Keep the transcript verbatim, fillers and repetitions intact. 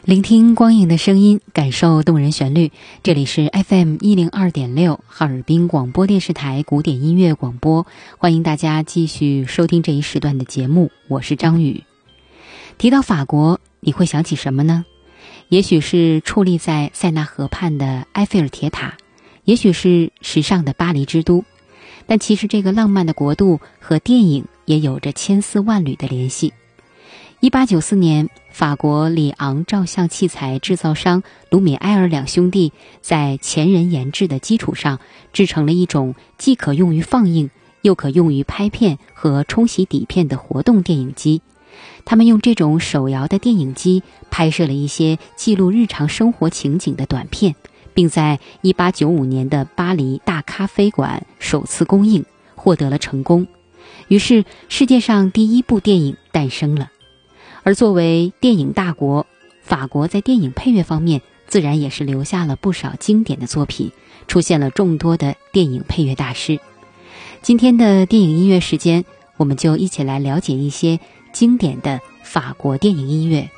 聆听光影的声音，感受动人旋律。这里是 F M 一零二点六 哈尔滨广播电视台古典音乐广播，欢迎大家继续收听这一时段的节目，我是张宇。提到法国，你会想起什么呢？也许是矗立在塞纳河畔的埃菲尔铁塔，也许是时尚的巴黎之都，但其实这个浪漫的国度和电影也有着千丝万缕的联系。一八九四年，法国里昂照相器材制造商卢米埃尔两兄弟在前人研制的基础上，制成了一种既可用于放映，又可用于拍片和冲洗底片的活动电影机。他们用这种手摇的电影机拍摄了一些记录日常生活情景的短片，并在一八九五年的巴黎大咖啡馆首次公映，获得了成功。于是，世界上第一部电影诞生了。而作为电影大国，法国在电影配乐方面自然也是留下了不少经典的作品，出现了众多的电影配乐大师。今天的电影音乐时间，我们就一起来了解一些经典的法国电影音乐，